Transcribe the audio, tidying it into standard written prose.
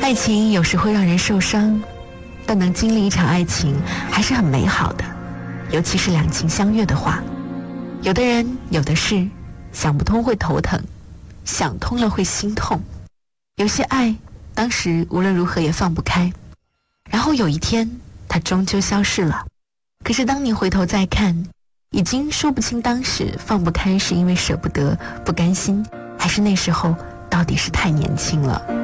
爱情有时会让人受伤，但能经历一场爱情还是很美好的，尤其是两情相悦的话。有的人有的事想不通会头疼，想通了会心痛。有些爱当时无论如何也放不开，然后有一天它终究消逝了。可是当你回头再看，已经说不清当时放不开是因为舍不得不甘心，还是那时候到底是太年轻了。